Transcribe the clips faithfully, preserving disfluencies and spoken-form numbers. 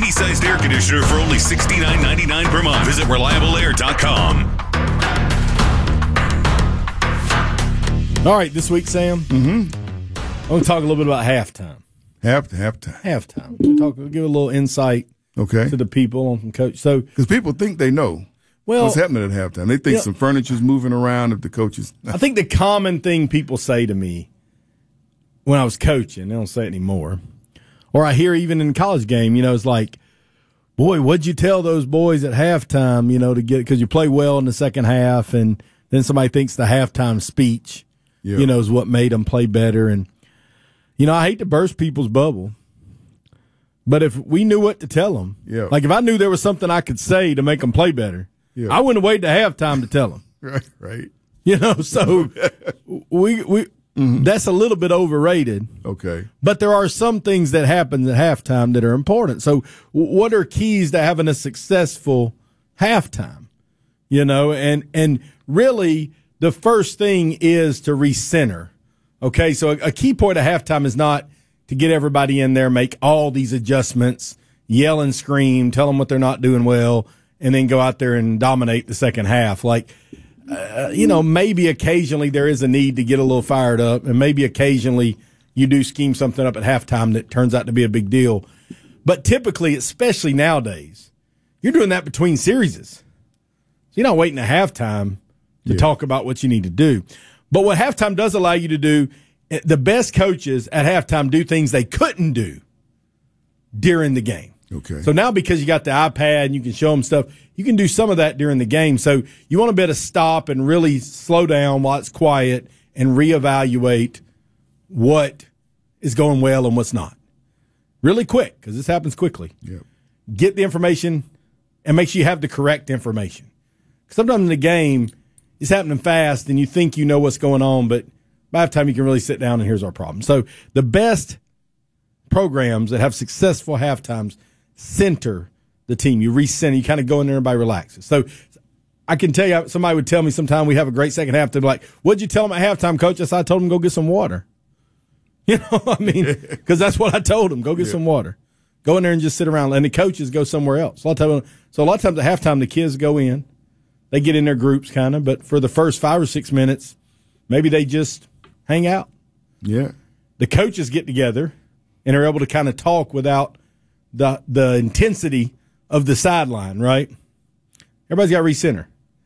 T V-sized air conditioner for only sixty-nine ninety-nine per month. Visit reliable air dot com. All right, this week, Sam, Mm-hmm. I'm going to talk a little bit about halftime. Half halftime. Halftime. We'll talk. We'll give a little insight Okay. to the people on some coach. So, Because people think they know well, what's happening at halftime. They think yeah. some furniture's moving around if the coaches. I think the common thing people say to me when I was coaching, they don't say it anymore, or I hear even in the college game, you know, it's like, boy, what'd you tell those boys at halftime, you know, to get, because you play well in the second half, and then somebody thinks the halftime speech, Yeah. you know, is what made them play better. And, you know, I hate to burst people's bubble, but if we knew what to tell them, Yeah. like if I knew there was something I could say to make them play better, Yeah. I wouldn't wait to halftime to tell them. Right, right. You know, so we we mm-hmm. that's a little bit overrated. Okay. But there are some things that happen at halftime that are important. So, what are keys to having a successful halftime? You know, and and really, the first thing is to recenter. Okay, so a, a key point of halftime is not to get everybody in there, make all these adjustments, yell and scream, tell them what they're not doing well, and then go out there and dominate the second half. Like, uh, you know, maybe occasionally there is a need to get a little fired up, and maybe occasionally you do scheme something up at halftime that turns out to be a big deal. But typically, especially nowadays, you're doing that between series. So you're not waiting at halftime to Yeah. talk about what you need to do. But what halftime does allow you to do, the best coaches at halftime do things they couldn't do during the game. Okay. So now because you got the iPad and you can show them stuff, you can do some of that during the game. So you want to be able to stop and really slow down while it's quiet and reevaluate what is going well and what's not. Really quick, because this happens quickly. Yep. Get the information and make sure you have the correct information. Sometimes in the game, it's happening fast and you think you know what's going on, but by halftime you can really sit down and here's our problem. So the best programs that have successful halftimes center the team. You recenter, you kind of go in there and everybody relaxes. So I can tell you, somebody would tell me sometime we have a great second half. They'd be like, what'd you tell them at halftime, coach? I said, I told them go get some water. You know, I mean, because that's what I told them. Go get yeah. some water. Go in there and just sit around. And the coaches go somewhere else. So, I'll tell them, so a lot of times at halftime, the kids go in. They get in their groups kind of. But for the first five or six minutes, maybe they just hang out. Yeah. The coaches get together and are able to kind of talk without the the intensity of the sideline, right? Everybody's got to recenter.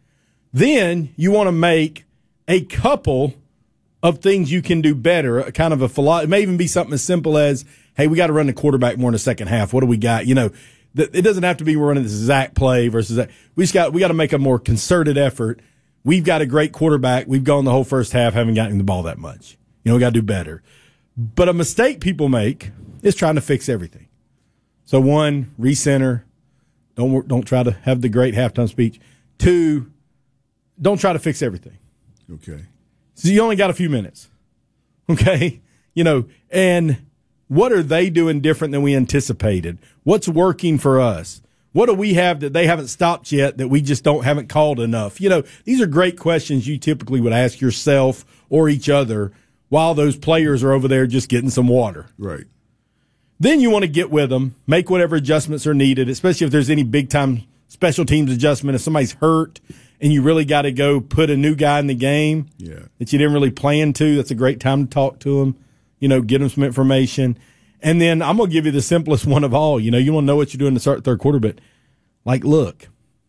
Then you want to make a couple of things you can do better, a kind of a philosophy. It may even be something as simple as, hey, we got to run the quarterback more in the second half. What do we got? You know, th- it doesn't have to be we're running this exact play versus that. We just got we got to make a more concerted effort. We've got a great quarterback. We've gone the whole first half, haven't gotten the ball that much. You know, we got to do better. But a mistake people make is trying to fix everything. So one, recenter. Don't don't try to have the great halftime speech. Two, don't try to fix everything. Okay. So you only got a few minutes. Okay? You know, and what are they doing different than we anticipated? What's working for us? What do we have that they haven't stopped yet that we just don't haven't called enough? You know, these are great questions you typically would ask yourself or each other while those players are over there just getting some water. Right. Then you want to get with them, make whatever adjustments are needed, especially if there's any big-time special teams adjustment. If somebody's hurt and you really got to go put a new guy in the game yeah. that you didn't really plan to, that's a great time to talk to them, you know, get them some information. And then I'm going to give you the simplest one of all. You know, you want to know what you're doing to start the third quarter, but, like, look,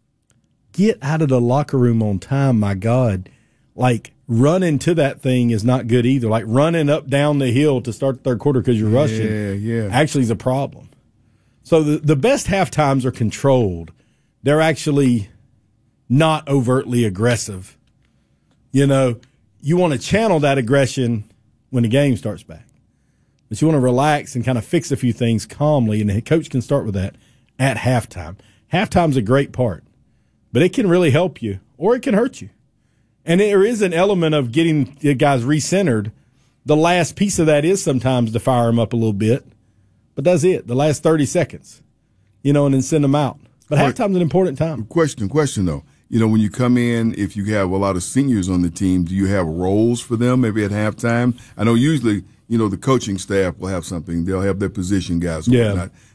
get out of the locker room on time, my God. Like, running to that thing is not good either. Like, running up down the hill to start the third quarter because you're rushing yeah, yeah. actually is a problem. So the, the best half times are controlled. They're actually not overtly aggressive. You know, you want to channel that aggression when the game starts back. But you want to relax and kind of fix a few things calmly, and the coach can start with that at halftime. Halftime's a great part, but it can really help you or it can hurt you. And there is an element of getting the guys recentered. The last piece of that is sometimes to fire them up a little bit, but that's it, the last thirty seconds, you know, and then send them out. But Right. halftime's an important time. Question, question though. You know, when you come in, if you have a lot of seniors on the team, do you have roles for them maybe at halftime? I know usually, you know, the coaching staff will have something. They'll have their position guys. or Yeah. whatnot.